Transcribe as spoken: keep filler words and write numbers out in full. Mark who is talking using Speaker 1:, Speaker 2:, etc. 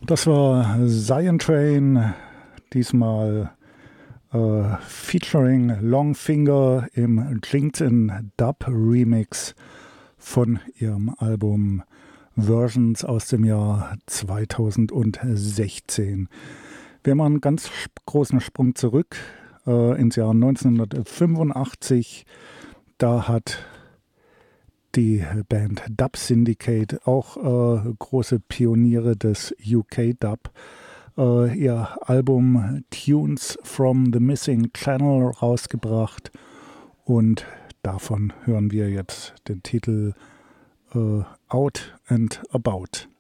Speaker 1: Das war Zion Train, diesmal äh, featuring Longfinger im LinkedIn Dub Remix von ihrem Album Versions aus dem Jahr zweitausendsechzehn. Wir machen einen ganz großen Sprung zurück äh, ins Jahr neunzehnhundertfünfundachtzig. Da hat die Band Dub Syndicate, auch äh, große Pioniere des U K-Dub, äh, ihr Album Tunes from the Missing Channel rausgebracht. Und davon hören wir jetzt den Titel äh, Out and About.